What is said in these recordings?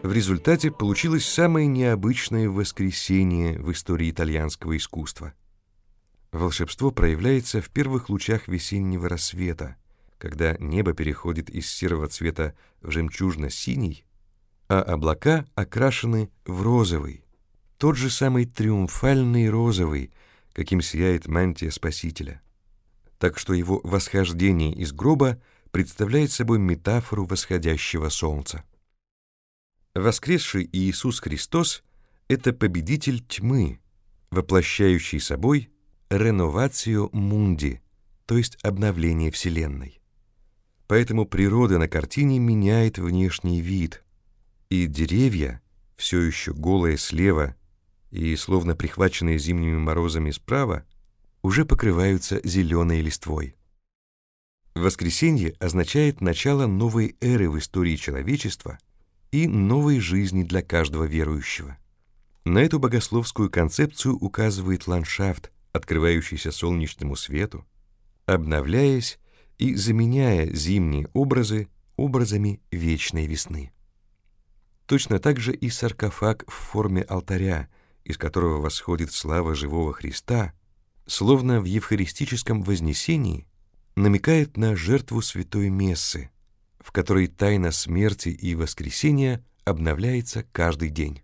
В результате получилось самое необычное воскресенье в истории итальянского искусства. Волшебство проявляется в первых лучах весеннего рассвета, когда небо переходит из серого цвета в жемчужно-синий, а облака окрашены в розовый, тот же самый триумфальный розовый, каким сияет мантия Спасителя. Так что его восхождение из гроба представляет собой метафору восходящего солнца. Воскресший Иисус Христос — это победитель тьмы, воплощающий собой реновацио мунди, то есть обновление Вселенной. Поэтому природа на картине меняет внешний вид, и деревья, все еще голые слева и словно прихваченные зимними морозами справа, уже покрываются зеленой листвой. Воскресенье означает начало новой эры в истории человечества и новой жизни для каждого верующего. На эту богословскую концепцию указывает ландшафт, открывающийся солнечному свету, обновляясь и заменяя зимние образы образами вечной весны. Точно так же и саркофаг в форме алтаря, из которого восходит слава живого Христа, словно в евхаристическом вознесении, намекает на жертву святой мессы, в которой тайна смерти и воскресения обновляется каждый день.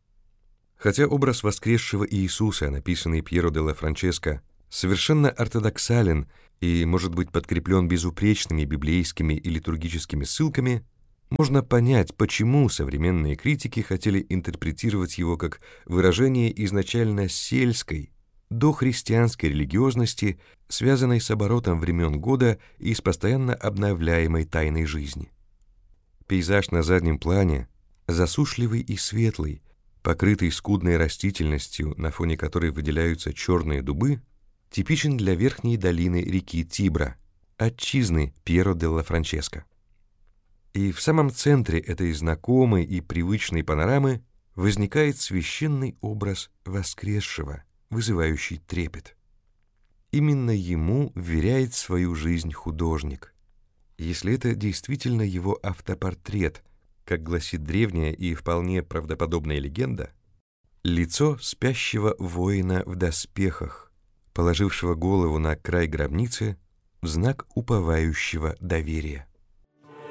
Хотя образ воскресшего Иисуса, написанный Пьеро делла Франческо, совершенно ортодоксален и может быть подкреплен безупречными библейскими и литургическими ссылками, можно понять, почему современные критики хотели интерпретировать его как выражение изначально сельской, дохристианской религиозности, связанной с оборотом времен года и с постоянно обновляемой тайной жизни. Пейзаж на заднем плане, засушливый и светлый, покрытый скудной растительностью, на фоне которой выделяются черные дубы, типичен для верхней долины реки Тибра, отчизны Пьеро делла Франческо. И в самом центре этой знакомой и привычной панорамы возникает священный образ воскресшего, вызывающий трепет. Именно ему вверяет свою жизнь художник. Если это действительно его автопортрет, как гласит древняя и вполне правдоподобная легенда, лицо спящего воина в доспехах, положившего голову на край гробницы в знак уповающего доверия.